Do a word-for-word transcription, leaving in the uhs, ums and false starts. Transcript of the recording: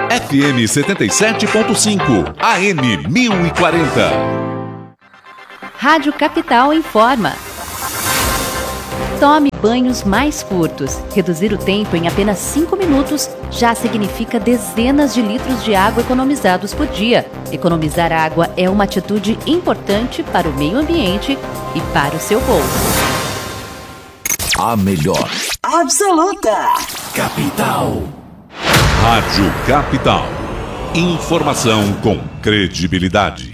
F M setenta e sete ponto cinco, A M mil e quarenta. Rádio Capital informa. Tome banhos mais curtos. Reduzir o tempo em apenas cinco minutos já significa dezenas de litros de água economizados por dia. Economizar água é uma atitude importante para o meio ambiente e para o seu bolso. A melhor. Absoluta. Capital. Rádio Capital. Informação com credibilidade.